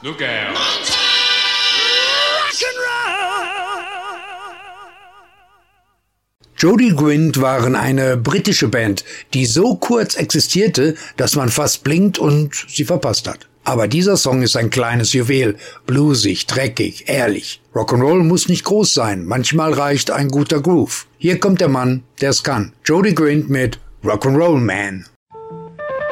Look out. Jody Grint waren eine britische Band, die so kurz existierte, dass man fast blinkt und sie verpasst hat. Aber dieser Song ist ein kleines Juwel, bluesig, dreckig, ehrlich. Rock'n'Roll muss nicht groß sein, manchmal reicht ein guter Groove. Hier kommt der Mann, der es kann. Jody Grint mit Rock'n'Roll Man.